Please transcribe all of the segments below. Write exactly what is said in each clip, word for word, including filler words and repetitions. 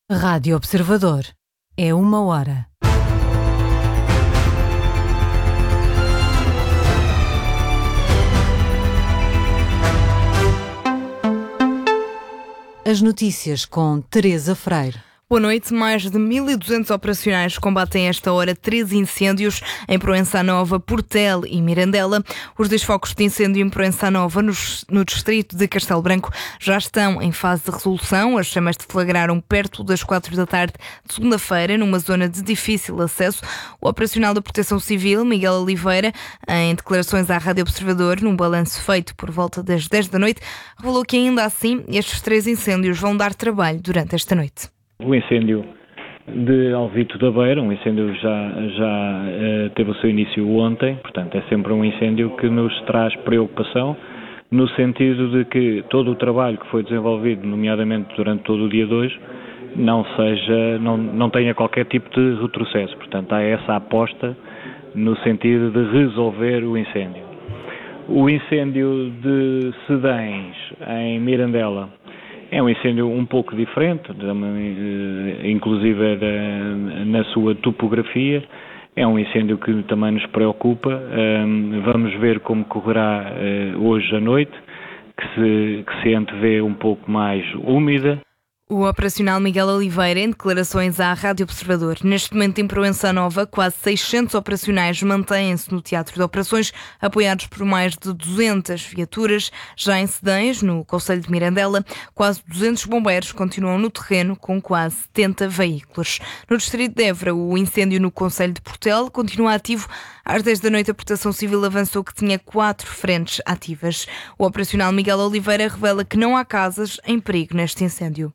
Rádio Observador. É uma hora. As notícias com Teresa Freire. Boa noite. Mais de mil e duzentos operacionais combatem a esta hora treze incêndios em Proença Nova, Portel e Mirandela. Os dois focos de incêndio em Proença Nova, no, no distrito de Castelo Branco, já estão em fase de resolução. As chamas deflagraram perto das quatro da tarde de segunda-feira, numa zona de difícil acesso. O operacional da Proteção Civil, Miguel Oliveira, em declarações à Rádio Observador, num balanço feito por volta das dez da noite, revelou que ainda assim estes três incêndios vão dar trabalho durante esta noite. O incêndio de Alvito da Beira, um incêndio já, já uh, teve o seu início ontem, portanto é sempre um incêndio que nos traz preocupação, no sentido de que todo o trabalho que foi desenvolvido, nomeadamente durante todo o dia de hoje, não seja, não, não tenha qualquer tipo de retrocesso. Portanto, há essa aposta no sentido de resolver o incêndio. O incêndio de Sedães, em Mirandela, é um incêndio um pouco diferente, inclusive na sua topografia. É um incêndio que também nos preocupa. Vamos ver como correrá hoje à noite, que se, que se antevê um pouco mais úmida. O operacional Miguel Oliveira, em declarações à Rádio Observador. Neste momento, em Proença Nova, quase seiscentos operacionais mantêm-se no teatro de operações, apoiados por mais de duzentas viaturas. Já em Sedães, no concelho de Mirandela, quase duzentos bombeiros continuam no terreno, com quase setenta veículos. No distrito de Évora, o incêndio no concelho de Portel continua ativo. Às dez da noite, a Proteção Civil avançou que tinha quatro frentes ativas. O operacional Miguel Oliveira revela que não há casas em perigo neste incêndio.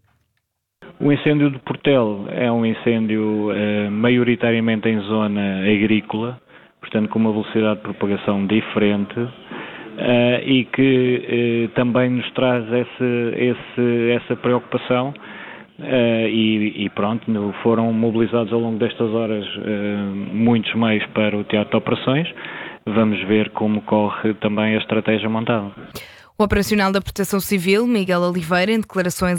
O incêndio de Portel é um incêndio eh, maioritariamente em zona agrícola, portanto com uma velocidade de propagação diferente eh, e que eh, também nos traz esse, esse, essa preocupação eh, e, e pronto, foram mobilizados ao longo destas horas eh, muitos meios para o teatro de operações. Vamos ver como corre também a estratégia montada. O operacional da Proteção Civil, Miguel Oliveira, em declarações